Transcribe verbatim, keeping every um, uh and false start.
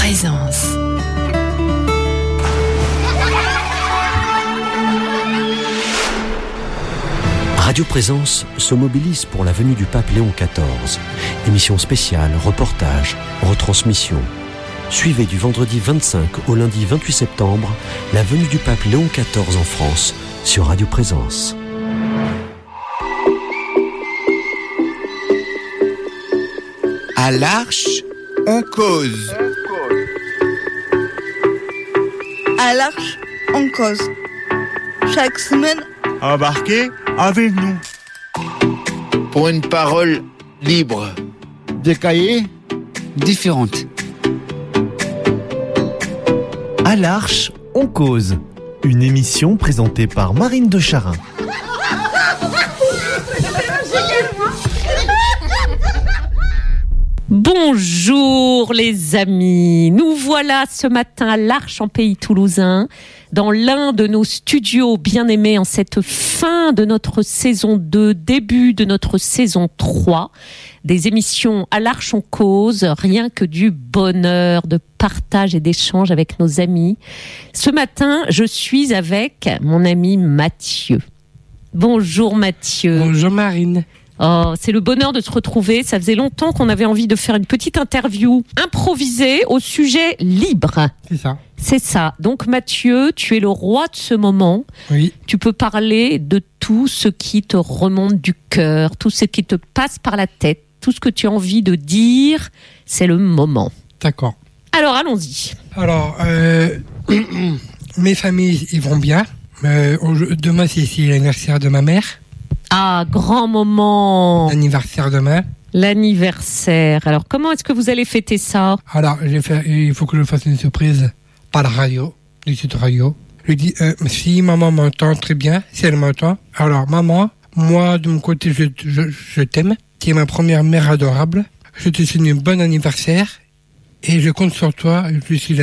Présence. Radio Présence se mobilise pour la venue du pape Léon quatorze. Émission spéciale, reportage, retransmission. Suivez du vendredi vingt-cinq au lundi vingt-huit septembre la venue du pape Léon quatorze en France sur Radio Présence. À l'Arche, on cause. À l'Arche, on cause. Chaque semaine, embarquez avec nous. Pour une parole libre. Des cahiers différentes. À l'Arche, on cause. Une émission présentée par Marine de Charin. Bonjour les amis, nous voilà ce matin à l'Arche en Pays Toulousain, dans l'un de nos studios bien-aimés en cette fin de notre saison deux, début de notre saison trois, des émissions à l'Arche on cause, rien que du bonheur de partage et d'échange avec nos amis. Ce matin, je suis avec mon ami Mathieu. Bonjour Mathieu. Bonjour Marine. Oh, c'est le bonheur de se retrouver. Ça faisait longtemps qu'on avait envie de faire une petite interview improvisée au sujet libre. C'est ça. C'est ça. Donc Mathieu, tu es le roi de ce moment. Oui. Tu peux parler de tout ce qui te remonte du cœur, tout ce qui te passe par la tête, tout ce que tu as envie de dire. C'est le moment. D'accord. Alors allons-y. Alors, euh, mes familles, ils vont bien. Euh, demain, c'est, c'est l'anniversaire de ma mère. Ah, grand moment. L'anniversaire demain. L'anniversaire. Alors, comment est-ce que vous allez fêter ça ? Alors, j'ai fait, il faut que je fasse une surprise par la radio, du site radio. Je lui dis, euh, si maman m'entend très bien, si elle m'entend. Alors, maman, moi, de mon côté, je, je, je t'aime. Tu es ma première mère adorable. Je te souhaite un bon anniversaire. Et je compte sur toi. Je suis là.